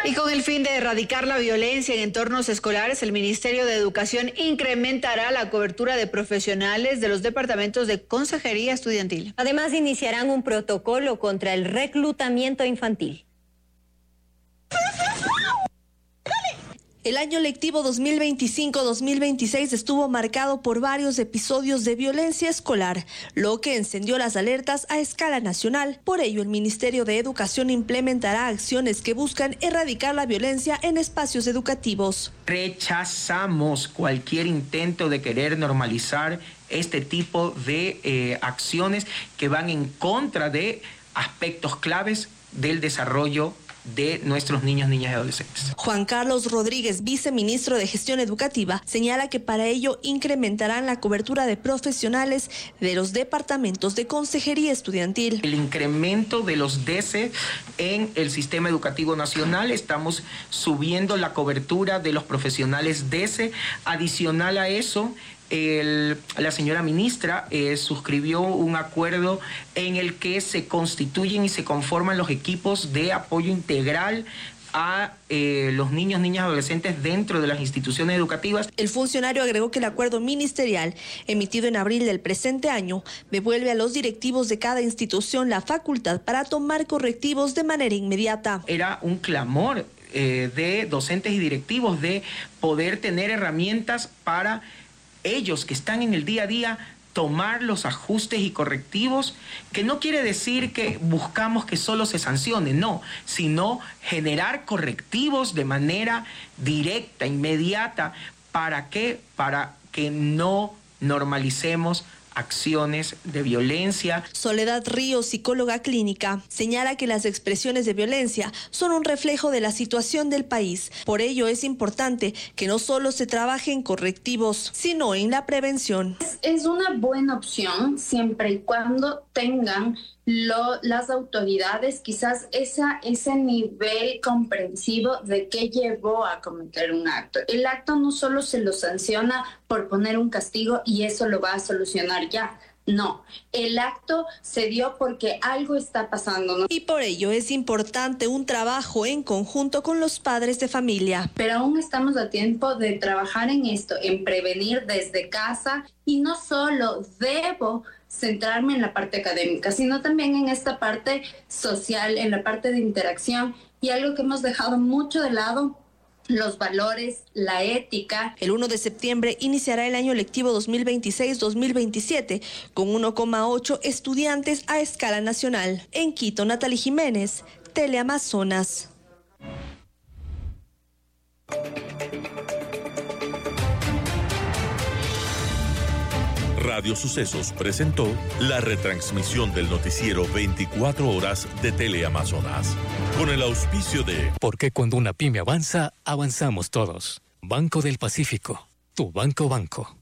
Y con el fin de erradicar la violencia en entornos escolares, el Ministerio de Educación incrementará la cobertura de profesionales de los departamentos de consejería estudiantil. Además, iniciarán un protocolo contra el reclutamiento infantil. El año lectivo 2025-2026 estuvo marcado por varios episodios de violencia escolar, lo que encendió las alertas a escala nacional. Por ello, el Ministerio de Educación implementará acciones que buscan erradicar la violencia en espacios educativos. Rechazamos cualquier intento de querer normalizar este tipo de acciones que van en contra de aspectos claves del desarrollo de nuestros niños, niñas y adolescentes. Juan Carlos Rodríguez, viceministro de Gestión Educativa, señala que para ello incrementarán la cobertura de profesionales de los departamentos de consejería estudiantil. El incremento de los DC en el sistema educativo nacional, estamos subiendo la cobertura de los profesionales DC. Adicional a eso, la señora ministra suscribió un acuerdo en el que se constituyen y se conforman los equipos de apoyo integral a los niños, niñas y adolescentes dentro de las instituciones educativas. El funcionario agregó que el acuerdo ministerial emitido en abril del presente año devuelve a los directivos de cada institución la facultad para tomar correctivos de manera inmediata. Era un clamor de docentes y directivos de poder tener herramientas para ellos que están en el día a día tomar los ajustes y correctivos, que no quiere decir que buscamos que solo se sancione, no, sino generar correctivos de manera directa, inmediata. ¿Para qué? Para que no normalicemos acciones de violencia. Soledad Ríos, psicóloga clínica, señala que las expresiones de violencia son un reflejo de la situación del país. Por ello es importante que no solo se trabaje en correctivos, sino en la prevención. Es una buena opción siempre y cuando tengan las autoridades quizás ese nivel comprensivo de qué llevó a cometer un acto. El acto no solo se lo sanciona por poner un castigo y eso lo va a solucionar ya. No, el acto se dio porque algo está pasando, ¿no? Y por ello es importante un trabajo en conjunto con los padres de familia. Pero aún estamos a tiempo de trabajar en esto, en prevenir desde casa, y no solo debo centrarme en la parte académica, sino también en esta parte social, en la parte de interacción, y algo que hemos dejado mucho de lado: los valores, la ética. El 1 de septiembre iniciará el año lectivo 2026-2027 con 1,8 estudiantes a escala nacional. En Quito, Natalie Jiménez, Teleamazonas. Radio Sucesos presentó la retransmisión del noticiero 24 horas de Teleamazonas, con el auspicio de... Porque cuando una pyme avanza, avanzamos todos. Banco del Pacífico, tu banco.